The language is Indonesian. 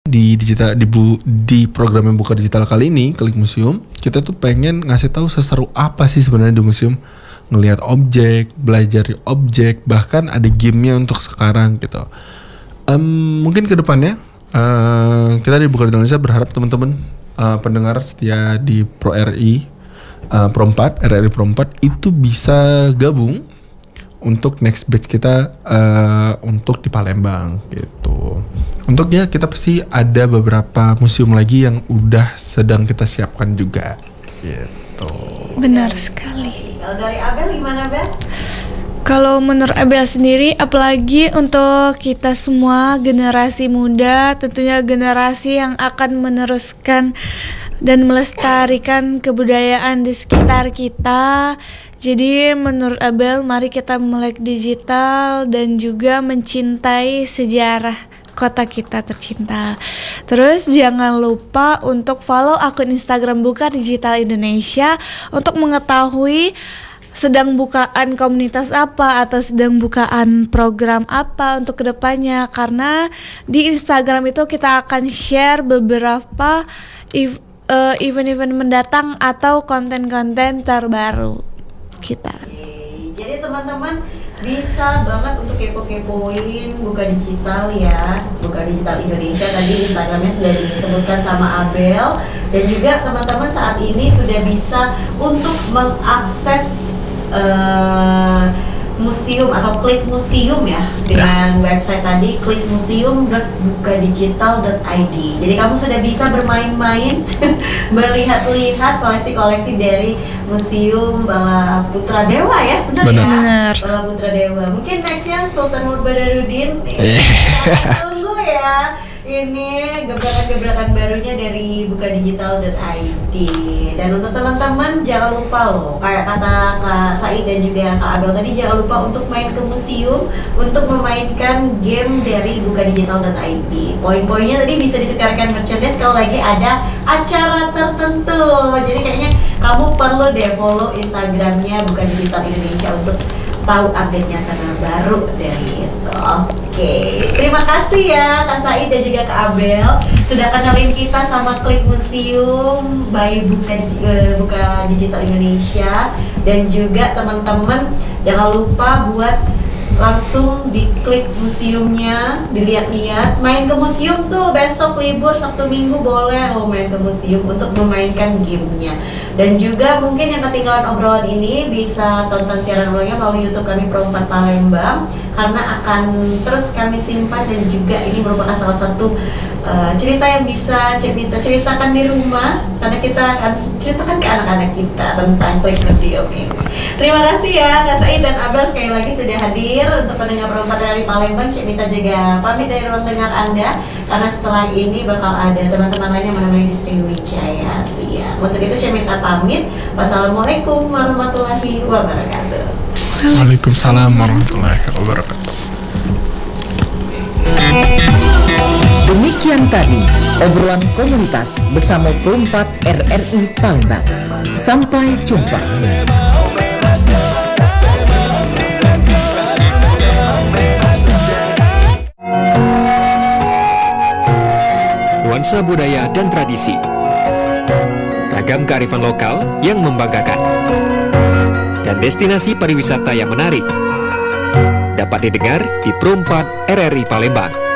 di program yang Buka Digital kali ini, Klik Museum, kita tuh pengen ngasih tahu seseru apa sih sebenarnya di museum. Ngelihat objek, belajar objek, bahkan ada gamenya untuk sekarang gitu. Mungkin kedepannya kita di Buka Digital Indonesia berharap teman-teman pendengar setia di Pro RRI Pro 4 itu bisa gabung untuk next batch kita untuk di Palembang gitu. Untuknya kita pasti ada beberapa museum lagi yang udah sedang kita siapkan juga gitu. Benar sekali. Kalau dari Abel gimana, Bel? Kalau menurut Abel sendiri, apalagi untuk kita semua generasi muda, tentunya generasi yang akan meneruskan dan melestarikan kebudayaan di sekitar kita. Jadi menurut Abel, mari kita melek digital dan juga mencintai sejarah kota kita tercinta. Terus jangan lupa untuk follow akun Instagram Buka Digital Indonesia untuk mengetahui sedang bukaan komunitas apa atau sedang bukaan program apa untuk kedepannya. Karena di Instagram itu kita akan share beberapa event-event mendatang atau konten-konten terbaru kita. Jadi teman-teman bisa banget untuk kepo-kepoin Buka Digital ya, Buka Digital Indonesia. Tadi Instagramnya sudah disebutkan sama Abel. Dan juga teman-teman saat ini sudah bisa untuk mengakses museum atau Klik Museum ya, dengan website tadi klikmuseum.bukadigital.id. Jadi kamu sudah bisa bermain-main melihat-lihat koleksi-koleksi dari Museum Bala Putra Dewa ya, benar ya? Bala Putra Dewa. Mungkin nextnya Sultan Murbadarudin. Kita tunggu ya. Ini gebrakan-gebrakan barunya dari bukadigital.id. Dan untuk teman-teman jangan lupa loh, kayak kata Kak Said dan juga Kak Abel tadi, jangan lupa untuk main ke museum untuk memainkan game dari bukadigital.id. Poin-poinnya tadi bisa ditukarkan merchandise kalau lagi ada acara tertentu. Jadi kayaknya kamu perlu deh follow Instagramnya Buka Digital Indonesia untuk tahu update-nya terbaru dari itu. Oke, terima kasih ya Kak Said dan juga Kak Abel sudah kenalin kita sama Klik Museum by Buka Digital Indonesia. Dan juga teman-teman jangan lupa buat langsung diklik museumnya, dilihat-lihat. Main ke museum tuh besok libur Sabtu Minggu boleh lo main ke museum untuk memainkan gamenya. Dan juga mungkin yang ketinggalan obrolan ini bisa tonton siaran ulangnya melalui YouTube kami Pro 4 Palembang, karena akan terus kami simpan. Dan juga ini merupakan salah satu cerita yang bisa kita ceritakan di rumah, karena kita akan ceritakan ke anak-anak kita tentang Klik Museum ini. Terima kasih ya Kak Said dan Abel sekali lagi sudah hadir. Untuk pendengar Pro 4 dari Palembang, Cik Mita juga pamit dari ruang dengar Anda, karena setelah ini bakal ada teman-teman lain yang menemani di Sriwijaya Siang. Untuk itu Cik Mita pamit. Wassalamualaikum warahmatullahi wabarakatuh. Waalaikumsalam warahmatullahi wabarakatuh. Demikian tadi obrolan komunitas bersama Pro 4 RRI Palembang. Sampai jumpa. Nuansa budaya dan tradisi, ragam kearifan lokal yang membanggakan, dan destinasi pariwisata yang menarik dapat didengar di Pro 4 RRI Palembang.